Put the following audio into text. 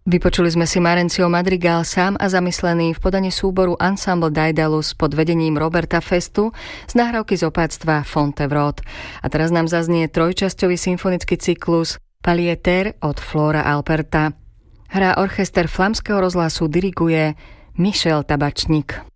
Vypočuli sme si Marencio Madrigal Sám a zamyslený v podaní súboru Ensemble Daedalus pod vedením Roberta Festu z nahrávky z opáctva Fontevraud. A teraz nám zaznie trojčasťový symfonický cyklus Palieter od Flora Alperta. Hrá orchester Flámskeho rozhlasu, diriguje Michel Tabačník.